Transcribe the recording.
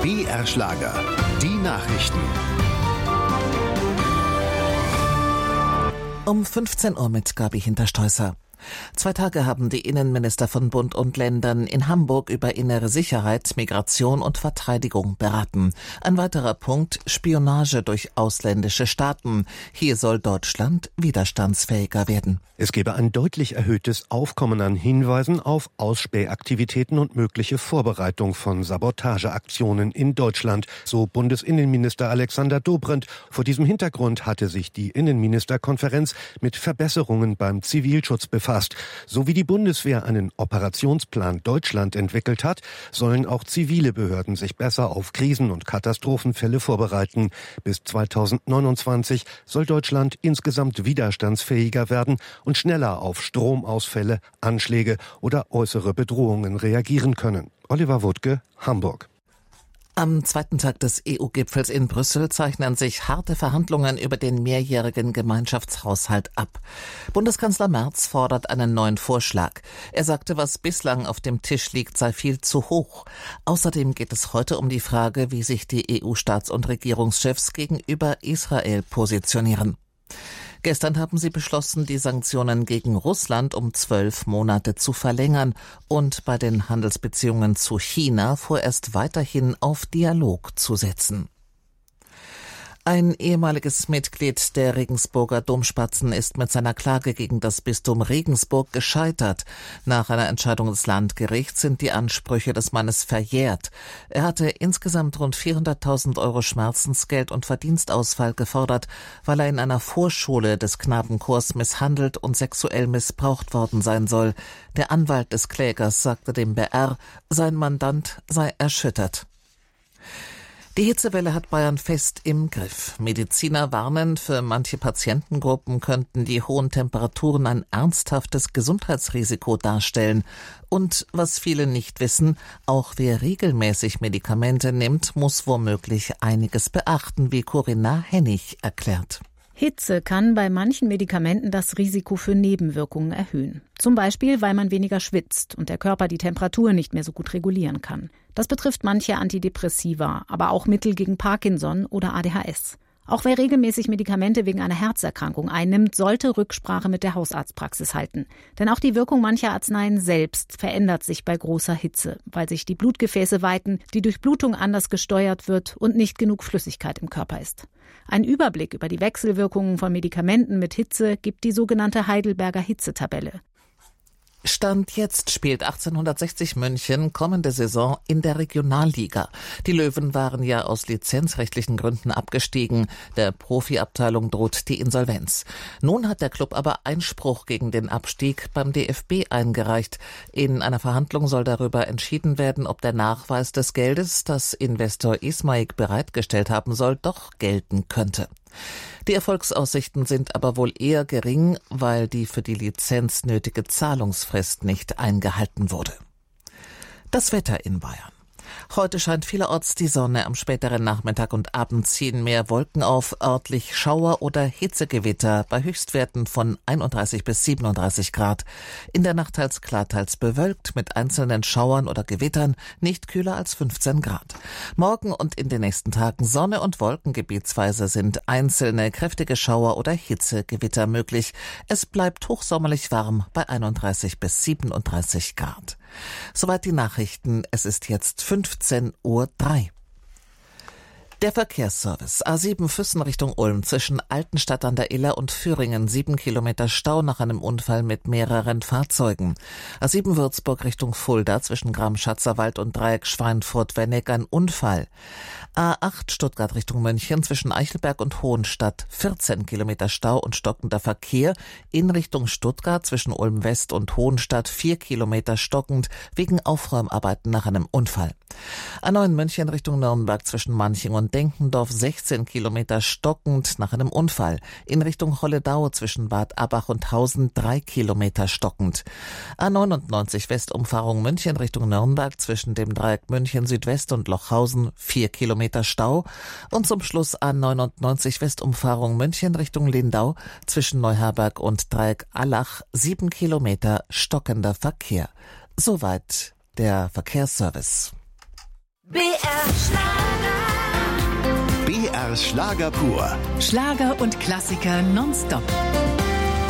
BR Schlager. Die Nachrichten. Um 15 Uhr mit Gabi Hinterstoisser. 2 Tage haben die Innenminister von Bund und Ländern in Hamburg über innere Sicherheit, Migration und Verteidigung beraten. Ein weiterer Punkt: Spionage durch ausländische Staaten. Hier soll Deutschland widerstandsfähiger werden. Es gebe ein deutlich erhöhtes Aufkommen an Hinweisen auf Ausspähaktivitäten und mögliche Vorbereitung von Sabotageaktionen in Deutschland, so Bundesinnenminister Alexander Dobrindt. Vor diesem Hintergrund hatte sich die Innenministerkonferenz mit Verbesserungen beim Zivilschutz befasst. So wie die Bundeswehr einen Operationsplan Deutschland entwickelt hat, sollen auch zivile Behörden sich besser auf Krisen- und Katastrophenfälle vorbereiten. Bis 2029 soll Deutschland insgesamt widerstandsfähiger werden und schneller auf Stromausfälle, Anschläge oder äußere Bedrohungen reagieren können. Oliver Wuttke, Hamburg. Am zweiten Tag des EU-Gipfels in Brüssel zeichnen sich harte Verhandlungen über den mehrjährigen Gemeinschaftshaushalt ab. Bundeskanzler Merz fordert einen neuen Vorschlag. Er sagte, was bislang auf dem Tisch liegt, sei viel zu hoch. Außerdem geht es heute um die Frage, wie sich die EU-Staats- und Regierungschefs gegenüber Israel positionieren. Gestern haben sie beschlossen, die Sanktionen gegen Russland um 12 Monate zu verlängern und bei den Handelsbeziehungen zu China vorerst weiterhin auf Dialog zu setzen. Ein ehemaliges Mitglied der Regensburger Domspatzen ist mit seiner Klage gegen das Bistum Regensburg gescheitert. Nach einer Entscheidung des Landgerichts sind die Ansprüche des Mannes verjährt. Er hatte insgesamt rund 400.000 Euro Schmerzensgeld und Verdienstausfall gefordert, weil er in einer Vorschule des Knabenchors misshandelt und sexuell missbraucht worden sein soll. Der Anwalt des Klägers sagte dem BR, sein Mandant sei erschüttert. Die Hitzewelle hat Bayern fest im Griff. Mediziner warnen, für manche Patientengruppen könnten die hohen Temperaturen ein ernsthaftes Gesundheitsrisiko darstellen. Und was viele nicht wissen, auch wer regelmäßig Medikamente nimmt, muss womöglich einiges beachten, wie Corinna Hennig erklärt. Hitze kann bei manchen Medikamenten das Risiko für Nebenwirkungen erhöhen. Zum Beispiel, weil man weniger schwitzt und der Körper die Temperatur nicht mehr so gut regulieren kann. Das betrifft manche Antidepressiva, aber auch Mittel gegen Parkinson oder ADHS. Auch wer regelmäßig Medikamente wegen einer Herzerkrankung einnimmt, sollte Rücksprache mit der Hausarztpraxis halten. Denn auch die Wirkung mancher Arzneien selbst verändert sich bei großer Hitze, weil sich die Blutgefäße weiten, die Durchblutung anders gesteuert wird und nicht genug Flüssigkeit im Körper ist. Ein Überblick über die Wechselwirkungen von Medikamenten mit Hitze gibt die sogenannte Heidelberger Hitzetabelle. Stand jetzt spielt 1860 München kommende Saison in der Regionalliga. Die Löwen waren ja aus lizenzrechtlichen Gründen abgestiegen. Der Profiabteilung droht die Insolvenz. Nun hat der Club aber Einspruch gegen den Abstieg beim DFB eingereicht. In einer Verhandlung soll darüber entschieden werden, ob der Nachweis des Geldes, das Investor Ismaik bereitgestellt haben soll, doch gelten könnte. Die Erfolgsaussichten sind aber wohl eher gering, weil die für die Lizenz nötige Zahlungsfrist nicht eingehalten wurde. Das Wetter in Bayern. Heute scheint vielerorts die Sonne, am späteren Nachmittag und Abend ziehen mehr Wolken auf, örtlich Schauer oder Hitzegewitter bei Höchstwerten von 31 bis 37 Grad. In der Nacht teils klar, teils bewölkt mit einzelnen Schauern oder Gewittern, nicht kühler als 15 Grad. Morgen und in den nächsten Tagen Sonne und Wolken gebietsweise, sind einzelne kräftige Schauer oder Hitzegewitter möglich. Es bleibt hochsommerlich warm bei 31 bis 37 Grad. Soweit die Nachrichten. Es ist jetzt 15:03 Uhr. Der Verkehrsservice. A7 Füssen Richtung Ulm zwischen Altenstadt an der Iller und Führingen 7 Kilometer Stau nach einem Unfall mit mehreren Fahrzeugen. A7 Würzburg Richtung Fulda zwischen Gram-Schatzerwald und Dreieck Schweinfurt-Wenneck ein Unfall. A8 Stuttgart Richtung München zwischen Eichelberg und Hohenstadt 14 Kilometer Stau und stockender Verkehr. In Richtung Stuttgart zwischen Ulm West und Hohenstadt 4 Kilometer stockend wegen Aufräumarbeiten nach einem Unfall. A9 München Richtung Nürnberg zwischen Manching und Denkendorf 16 Kilometer stockend nach einem Unfall. In Richtung Holledau zwischen Bad Abbach und Hausen 3 Kilometer stockend. A99 Westumfahrung München Richtung Nürnberg zwischen dem Dreieck München Südwest und Lochhausen 4 Kilometer Stau. Und zum Schluss A99 Westumfahrung München Richtung Lindau zwischen Neuherberg und Dreieck Allach 7 Kilometer stockender Verkehr. Soweit der Verkehrsservice. BR Schlager. BR Schlager pur. Schlager und Klassiker nonstop.